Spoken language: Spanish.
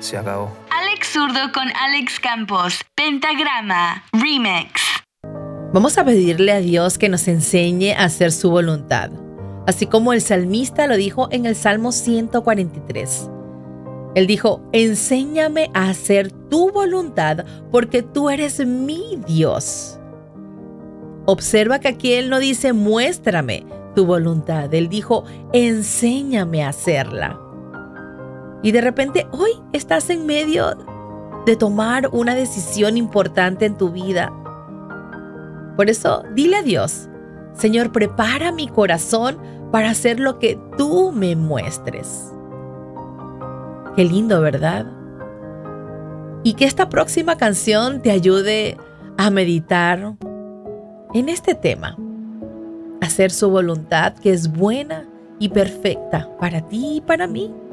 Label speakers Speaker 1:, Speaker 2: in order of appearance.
Speaker 1: Se acabó.
Speaker 2: Alex Zurdo con Alex Campos. Pentagrama Remix.
Speaker 3: Vamos a pedirle a Dios que nos enseñe a hacer su voluntad, así como el salmista lo dijo en el Salmo 143. Él dijo: enséñame a hacer tu voluntad porque tú eres mi Dios. Observa que aquí Él no dice muéstrame tu voluntad, Él dijo enséñame a hacerla. Y de repente hoy estás en medio de tomar una decisión importante en tu vida. Por eso dile a Dios: Señor, prepara mi corazón para hacer lo que tú me muestres. Qué lindo, ¿verdad? Y que esta próxima canción te ayude a meditar en este tema. Hacer su voluntad, que es buena y perfecta para ti y para mí.